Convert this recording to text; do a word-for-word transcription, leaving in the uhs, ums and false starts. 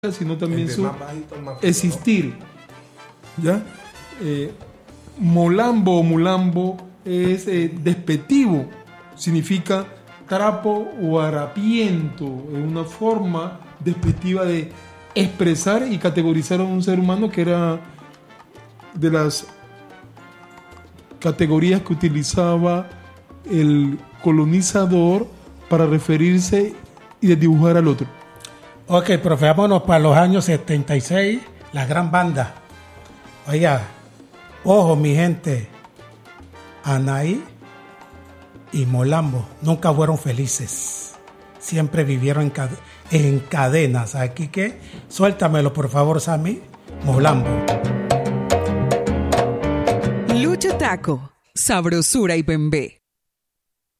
sino también Entre su más bajito, más frío, existir. ¿Ya? Eh, molambo o mulambo es eh, despectivo, significa trapo o harapiento, es una forma despectiva de expresar y categorizar a un ser humano, que era de las categorías que utilizaba el colonizador para referirse y desdibujar al otro. Ok, profe, vámonos para los años setenta y seis, la gran banda. Oiga, ojo mi gente, Anaí y Molambo nunca fueron felices. Siempre vivieron en, cade- en cadenas. Aquí que, suéltamelo por favor, Sammy. Molambo. Lucho Taco, sabrosura y bembé.